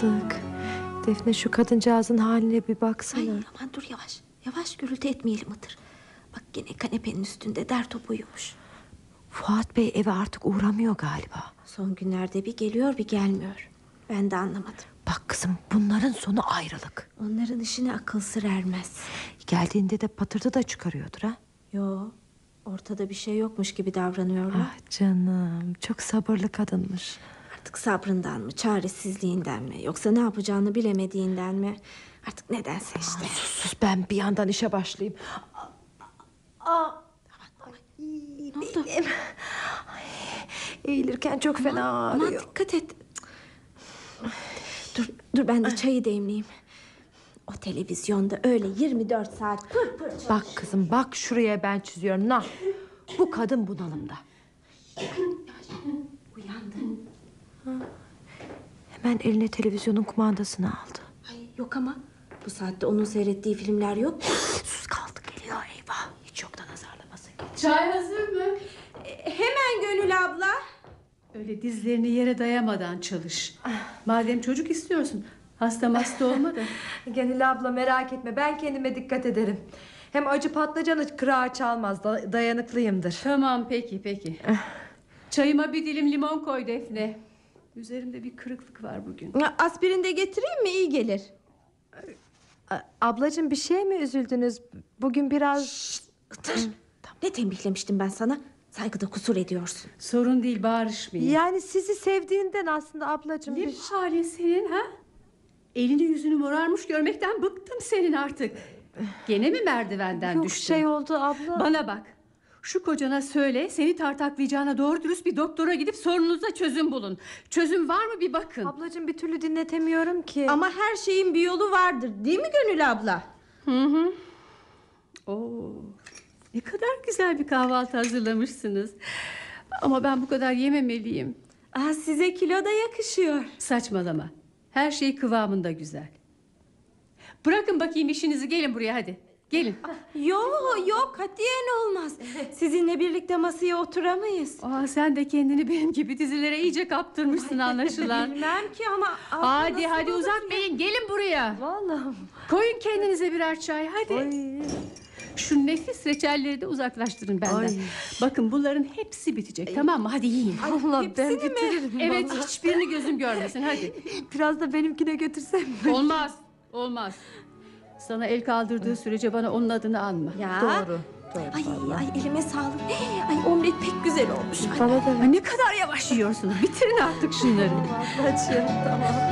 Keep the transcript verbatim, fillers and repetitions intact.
Yazık. Defne, şu kadıncağızın haline bir baksana. Ay, aman dur yavaş. Yavaş, gürültü etmeyelim Hıdır. Bak gene kanepenin üstünde der topu uyumuş. Fuat Bey eve artık uğramıyor galiba. Son günlerde bir geliyor bir gelmiyor. Ben de anlamadım. Bak kızım, bunların sonu ayrılık. Onların işine akıl sır ermez. Geldiğinde de patırtı da çıkarıyordur ha. Yo, ortada bir şey yokmuş gibi davranıyorlar. Ah canım, çok sabırlı kadınmış. Artık sabrından mı, çaresizliğinden mi, yoksa ne yapacağını bilemediğinden mi? Artık nedense işte. Aa, sus sus, ben bir yandan işe başlayayım. Aa, Ne oldu? Ay, eğilirken çok fena ağrıyor. Aman dikkat et. Dur, dur ben de çayı demleyeyim. O televizyonda öyle yirmi dört saat pır pır çalışıyor. Bak kızım, bak şuraya ben çiziyorum. Nah, bu kadın bunalımda. Uyandı. Hemen eline televizyonun kumandasını aldı. Ay, yok ama bu saatte onun seyrettiği filmler yok. Sus, kaldı geliyor, eyvah. Hiç yoktan azarlaması gelir. Çay hazır mı? E, hemen Gönül abla. Öyle dizlerini yere dayamadan çalış. Madem çocuk istiyorsun, hasta hasta olma da. Gönül abla, merak etme, ben kendime dikkat ederim. Hem acı patlıcanı kırağı çalmaz, da- dayanıklıyımdır. Tamam peki peki. Çayıma bir dilim limon koy Defne. Üzerimde bir kırıklık var bugün. Aspirin de getireyim mi, iyi gelir. A- Ablacığım, bir şeye mi üzüldünüz? Bugün biraz... Itır. Ne tembihlemiştim ben sana? Saygıda kusur ediyorsun. Sorun değil, bağırışmayın. Yani sizi sevdiğinden aslında ablacığım. Ne bir- bu halin senin ha? Elini yüzünü morarmış görmekten bıktım senin artık. Gene mi merdivenden Yok, düştün? şey oldu abla. Bana bak. Şu kocana söyle, seni tartaklayacağına doğru dürüst bir doktora gidip sorununuza çözüm bulun. Çözüm var mı bir bakın. Ablacığım, bir türlü dinletemiyorum ki. Ama her şeyin bir yolu vardır, değil mi Gönül abla? Hı hı. Oo, ne kadar güzel bir kahvaltı hazırlamışsınız. Ama ben bu kadar yememeliyim. Aa, size kilo da yakışıyor. Saçmalama. Her şey kıvamında güzel. Bırakın bakayım işinizi, gelin buraya hadi. Gelin. Yok yok, katiyen olmaz. Sizinle birlikte masaya oturamayız. Aa, sen de kendini benim gibi dizilere iyice kaptırmışsın anlaşılan. Bilmem ki ama... Hadi nasıl hadi olur uzatmayın, gelin buraya. Vallahi. Koyun kendinize birer çay hadi. Ay. Şu nefis reçelleri de uzaklaştırın benden. Ay. Bakın bunların hepsi bitecek, tamam mı? Hadi yiyin. Allah, ben hepsini mi? bitiririm. Evet, vallahi. hiçbirini gözüm görmesin hadi. Biraz da benimkine götürsem mi? Olmaz, olmaz. Sana el kaldırdığı sürece bana onun adını anma. Ya. Doğru. Doğru. Ay, vallahi. ay elime sağlık. Ay omlet pek güzel olmuş. Ay, Bana da Ay, ne kadar yavaş yiyorsunuz. Bitirin artık şunları. ablacığım, tamam.